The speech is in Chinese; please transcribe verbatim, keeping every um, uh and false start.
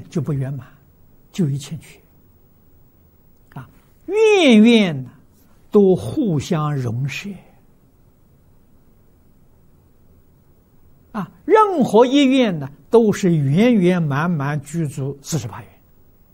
就不圆满，就有欠缺。啊，愿愿呢，都互相融摄。啊，任何一愿呢，都是圆圆满满具足四十八愿。